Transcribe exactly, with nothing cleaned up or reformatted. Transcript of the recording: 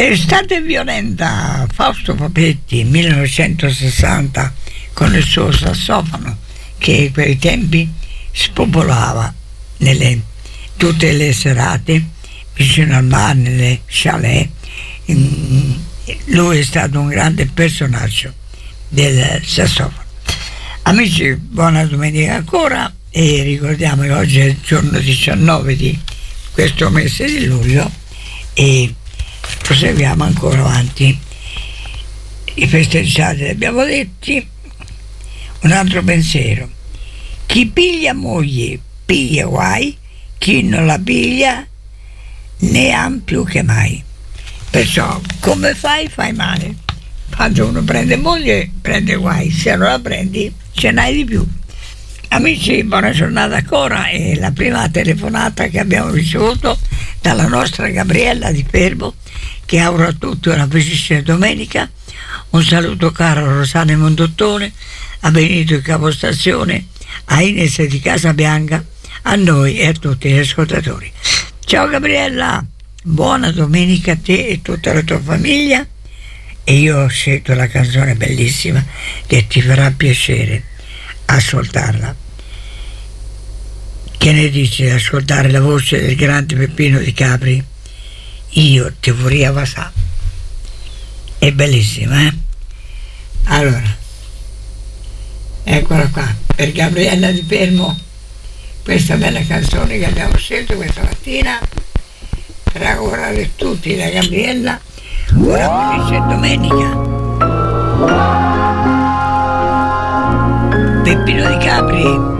Estate violenta, Fausto Papetti, millenovecentosessanta, con il suo sassofono che in quei tempi spopolava nelle, tutte le serate vicino al mare, nelle chalet. Lui è stato un grande personaggio del sassofono. Amici, buona domenica ancora, e ricordiamo che oggi è il giorno diciannove di questo mese di luglio e proseguiamo ancora avanti. I festeggiati li abbiamo detti. Un altro pensiero: chi piglia moglie piglia guai, chi non la piglia ne ha più che mai. Perciò come fai fai male. Quando uno prende moglie prende guai, se non la prendi ce n'hai di più. Amici, buona giornata ancora, e la prima telefonata che abbiamo ricevuto dalla nostra Gabriella di Fermo, che augura a tutti una felicissima domenica. Un saluto caro a Rosanna Mondottone, a Benito di Capostazione, a Ines di Casabianca, a noi e a tutti gli ascoltatori. Ciao Gabriella, buona domenica a te e tutta la tua famiglia, e io ho scelto la canzone bellissima che ti farà piacere ascoltarla. Che ne dici di ascoltare la voce del grande Peppino Di Capri? Io ti vorrei avasà. È bellissima, eh? Allora, eccola qua, per Gabriella Di Fermo, questa bella canzone che abbiamo scelto questa mattina per augurare a tutti da Gabriella una felice domenica. Peppino Di Capri.